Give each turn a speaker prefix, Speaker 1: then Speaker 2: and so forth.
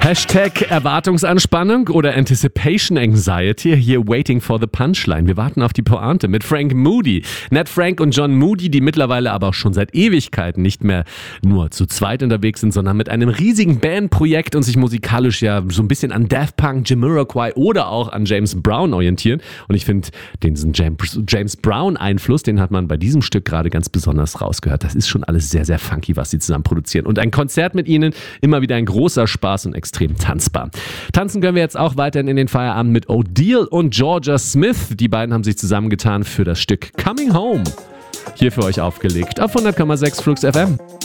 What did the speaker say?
Speaker 1: Hashtag Erwartungsanspannung oder Anticipation Anxiety. Hier Waiting for the Punchline. Wir warten auf die Pointe mit Frank Moody. Ned Frank und John Moody, die mittlerweile aber auch schon seit Ewigkeiten nicht mehr nur zu zweit unterwegs sind, sondern mit einem riesigen Bandprojekt und sich musikalisch ja so ein bisschen an Daft Punk, Jamiroquai oder auch an James Brown orientieren. Und ich finde, diesen James Brown-Einfluss, den hat man bei diesem Stück gerade ganz besonders rausgehört. Das ist schon alles sehr, sehr funky, was sie zusammen produzieren. Und ein Konzert mit ihnen, immer wieder ein großer Spaß und extrem tanzbar. Tanzen können wir jetzt auch weiterhin in den Feierabend mit O'Deal und Georgia Smith. Die beiden haben sich zusammengetan für das Stück Coming Home. Hier für euch aufgelegt auf 100,6 Flux FM.